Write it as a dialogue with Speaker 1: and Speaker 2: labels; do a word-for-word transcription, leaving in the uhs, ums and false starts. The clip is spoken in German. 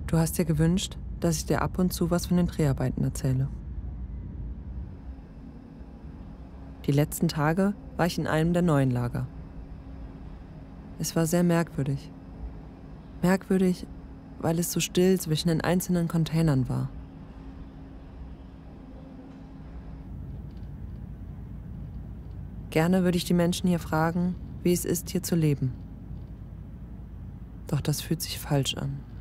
Speaker 1: Du hast dir gewünscht, dass ich dir ab und zu was von den Dreharbeiten erzähle. Die letzten Tage war ich in einem der neuen Lager. Es war sehr merkwürdig. Merkwürdig, weil es so still zwischen den einzelnen Containern war. Gerne würde ich die Menschen hier fragen, wie es ist, hier zu leben. Doch das fühlt sich falsch an.